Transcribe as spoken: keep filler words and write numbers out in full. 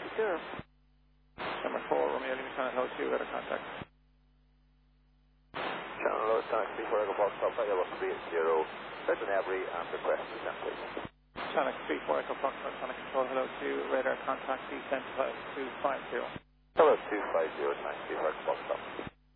zero. Number four, Romeo Lima Channel Hello two, radar contact. Channel Hello, Sonic three four Echo Fox Alpha, Airbus three eight zero, Virgin Avery, and request descent, please. Channel three four Echo Fox, Sonic Control Hello two, radar contact descent two five zero. Hello two five zero, Sonic three four Echo Fox Alpha.